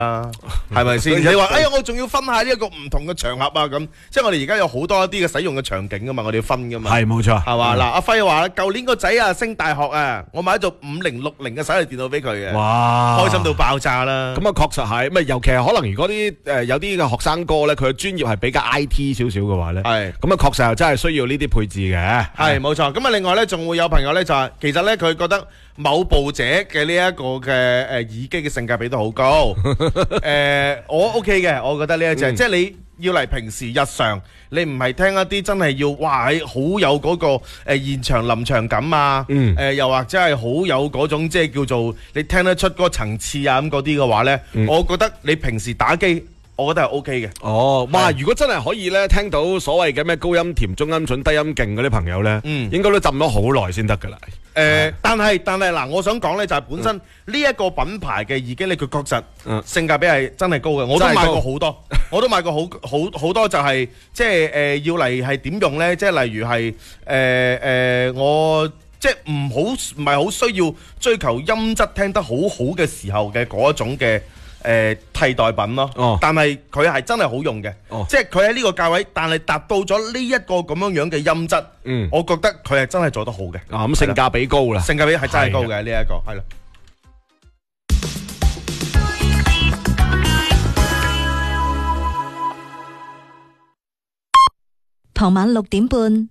係咪先？你話哎呀，我仲要分下呢一個唔同嘅場合啊，咁即係我哋而家有好多一啲嘅使用嘅場景噶嘛，我哋要分噶嘛。 係冇錯， 係嘛？嗱，阿輝話舊年個仔啊升大學啊，我買咗5060嘅手提電腦俾佢嘅， 哇， 開心到爆炸啦！ 咁啊，確實係，咪尤其係可能如果啲有啲嘅學生哥咧，佢嘅專業係比較 IT 少少嘅話咧，係咁啊，確實係真係需要呢啲配置嘅。係冇錯。咁啊，另外咧仲會有朋友咧就係其實咧佢覺得某部者嘅呢一個嘅耳機嘅性價比都好高。我 OK 嘅，我覺得呢一隻即係你要嚟平時日常，你唔係聽一啲真係要哇好有嗰個現場臨場感啊，又或者係好有嗰種即係叫做你聽得出嗰個層次啊咁嗰啲嘅話呢，我覺得你平時打機，我覺得係 OK 嘅。 哦，哇！如果真係可以咧聽到所謂嘅咩高音甜、中音準、低音勁嗰啲朋友咧，應該都浸咗好耐先得噶啦。 但係嗱，我想講咧就係本身呢一個品牌嘅耳機咧，佢確實性價比係真係高嘅。我都買過好多，我都買過好多，就係即係要嚟係點用咧？即係例如係我即係唔係好需要追求音質聽得好好嘅時候嘅嗰一種嘅替代品咯。但係佢係真係好用嘅，即係佢喺呢個價位，但係達到咗呢一個咁樣嘅音質，我覺得佢係真係做得好嘅。 咁性價比高啦， 性價比係真係高嘅呢一個係啦。 傍晚6點半，